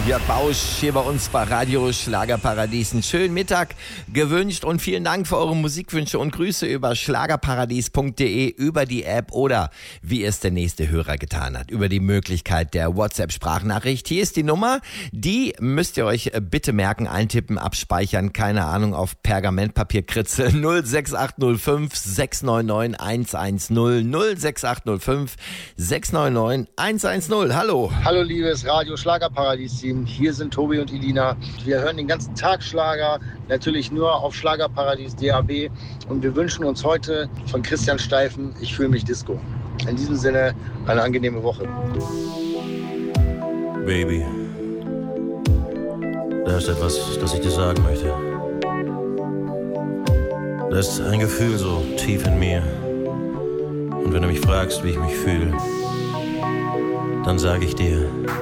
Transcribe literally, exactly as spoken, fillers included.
Jörg Bausch hier bei uns bei Radio Schlagerparadies. Einen schönen Mittag gewünscht und vielen Dank für eure Musikwünsche und Grüße über schlagerparadies punkt de, über die App oder wie es der nächste Hörer getan hat, über die Möglichkeit der WhatsApp-Sprachnachricht. Hier ist die Nummer, die müsst ihr euch bitte merken, eintippen, abspeichern, keine Ahnung, auf Pergamentpapier kritzeln. null sechs acht null fünf sechs neun neun eins eins null, null sechs acht null fünf sechs neun neun eins eins null. Hallo. Hallo liebes Radio Schlagerparadies-Team, hier sind Tobi und Elina. Wir hören den ganzen Tag Schlager, natürlich nur auf Schlagerparadies D A B und wir wünschen uns heute von Christian Steifen, ich fühle mich Disco. In diesem Sinne, eine angenehme Woche. Baby, da ist etwas, das ich dir sagen möchte. Da ist ein Gefühl so tief in mir. Und wenn du mich fragst, wie ich mich fühle, dann sage ich dir...